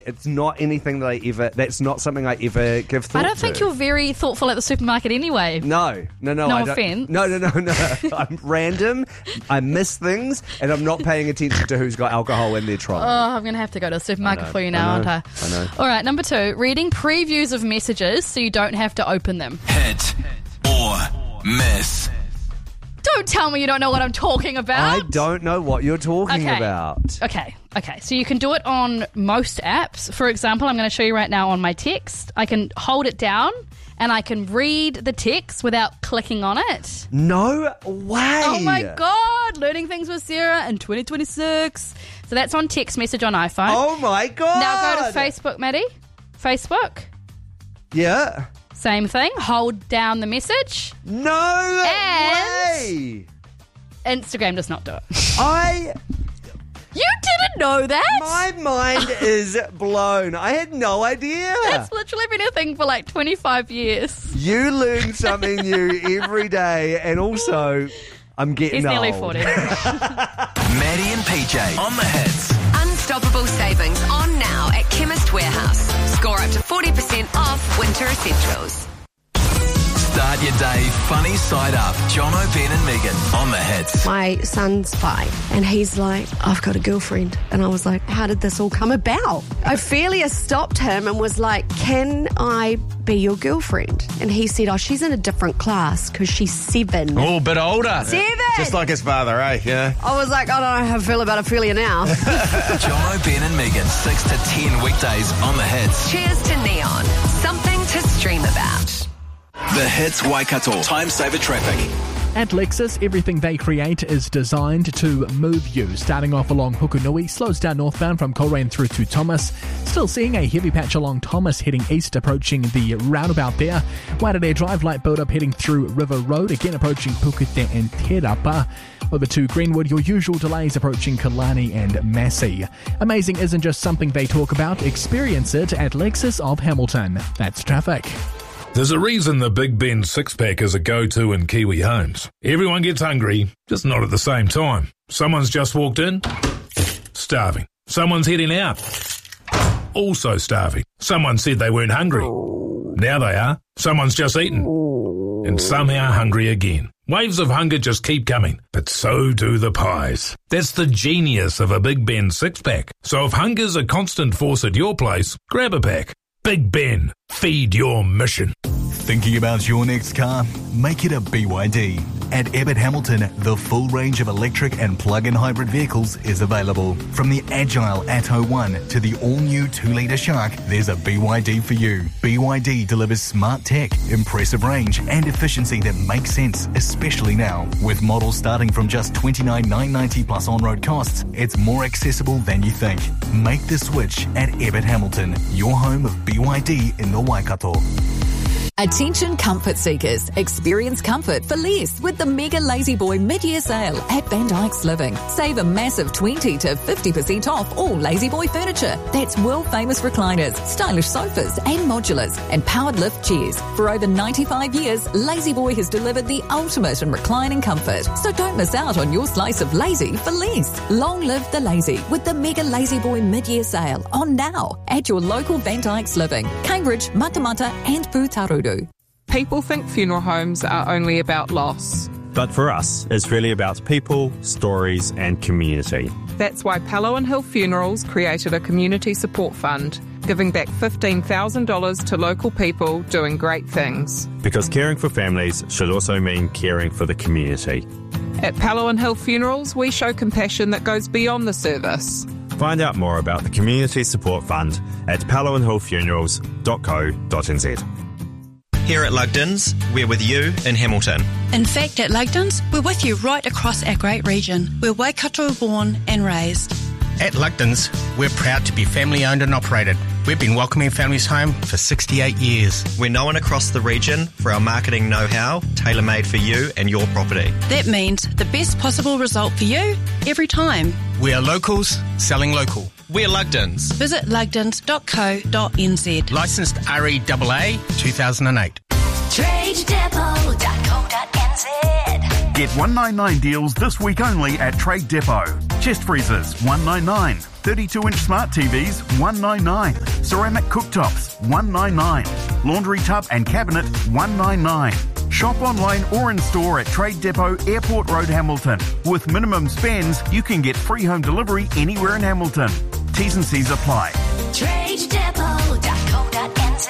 It's not anything that's not something I ever give thought to. I don't think you're very thoughtful at the supermarket anyway. No. No I offence. No. I'm random, I miss things, and I'm not paying attention to who's got alcohol in their trolley. Oh, I'm going to have to go to the supermarket for you now, aren't I? I know. All right, number 2, reading previews of messages so you don't have to open them. Hit or miss. Don't tell me you don't know what I'm talking about. I don't know what you're talking about. Okay. So you can do it on most apps. For example, I'm going to show you right now on my text. I can hold it down and I can read the text without clicking on it. No way. Oh my God. Learning things with Sarah in 2026. So that's on text message on iPhone. Oh my God. Now go to Facebook, Maddie. Facebook. Yeah. Same thing. Hold down the message. No way. Instagram does not do it. You didn't know that? My mind is blown. I had no idea. That's literally been a thing for like 25 years. You learn something new every day, and also, I'm getting old. He's nearly 40. Maddie and PJ on the hits. Unstoppable savings on now at Chemist Warehouse. Score up to 40% off winter essentials. Start your day funny side up. John O'Ben and Megan on the hits. My son's 5 and he's like, I've got a girlfriend. And I was like, how did this all come about? Ophelia stopped him and was like, can I be your girlfriend? And he said, oh, she's in a different class because she's 7. Oh, a bit older. 7? Just like his father, eh? Yeah. I was like, I don't know how I feel about Ophelia now. John O'Ben and Megan, 6 to 10 weekdays on the hits. Cheers to Neon. Something to stream about. The Hits Waikato Time Saver Traffic. At Lexus, everything they create is designed to move you. Starting off along Hukunui, slows down northbound from Coleraine through to Thomas. Still seeing a heavy patch along Thomas heading east, approaching the roundabout there. Waitanere Drive, light build-up heading through River Road, again approaching Pukete and Te Rapa. Over to Greenwood, your usual delays approaching Kalani and Massey. Amazing isn't just something they talk about. Experience it at Lexus of Hamilton. That's traffic. There's a reason the Big Ben six-pack is a go-to in Kiwi homes. Everyone gets hungry, just not at the same time. Someone's just walked in, starving. Someone's heading out, also starving. Someone said they weren't hungry. Now they are. Someone's just eaten, and somehow hungry again. Waves of hunger just keep coming, but so do the pies. That's the genius of a Big Ben six-pack. So if hunger's a constant force at your place, grab a pack. Big Ben, feed your mission. Thinking about your next car? Make it a BYD. At Abbott Hamilton, the full range of electric and plug-in hybrid vehicles is available. From the agile Atto 1 to the all-new 2-litre Shark, there's a BYD for you. BYD delivers smart tech, impressive range and efficiency that makes sense, especially now. With models starting from just $29,990 plus on-road costs, it's more accessible than you think. Make the switch at Abbott Hamilton, your home of BYD in the Waikato. Attention comfort seekers. Experience comfort for less with the Mega Lazy Boy mid-year sale at Van Dyke's Living. Save a massive 20 to 50% off all Lazy Boy furniture. That's world-famous recliners, stylish sofas and modulars, and powered lift chairs. For over 95 years, Lazy Boy has delivered the ultimate in reclining comfort. So don't miss out on your slice of lazy for less. Long live the lazy with the Mega Lazy Boy mid-year sale on now at your local Van Dyke's Living, Cambridge, Matamata and Pūtarudu. People think funeral homes are only about loss. But for us, it's really about people, stories and community. That's why Palawan Hill Funerals created a community support fund, giving back $15,000 to local people doing great things. Because caring for families should also mean caring for the community. At Palawan Hill Funerals, we show compassion that goes beyond the service. Find out more about the Community Support Fund at palawanhillfunerals.co.nz. Here at Lugdens, we're with you in Hamilton. In fact, at Lugdens, we're with you right across our great region. We're Waikato born and raised. At Lugdens, we're proud to be family owned and operated. We've been welcoming families home for 68 years. We're known across the region for our marketing know-how, tailor-made for you and your property. That means the best possible result for you every time. We are locals selling local. We're Lugdens. Visit lugdens.co.nz. Licensed REAA 2008. TradeDepot.co.nz. Get $199 deals this week only at Trade Depot. Chest freezers $199. 32-inch smart TVs, $199. Ceramic cooktops, $199. Laundry tub and cabinet, $199. Shop online or in store at Trade Depot, Airport Road, Hamilton. With minimum spends, you can get free home delivery anywhere in Hamilton. T's and C's apply. TradeDepot.co.nz.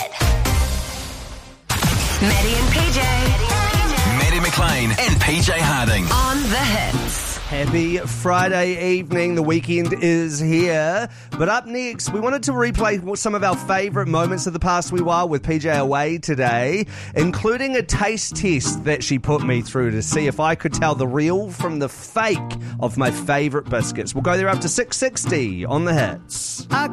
Maddie and PJ. Maddie McLean and PJ Harding. On the hits. Happy Friday evening. The weekend is here. But up next, we wanted to replay some of our favourite moments of the past wee while with PJ away today, including a taste test that she put me through to see if I could tell the real from the fake of my favourite biscuits. We'll go there up to 6:60 on the hits.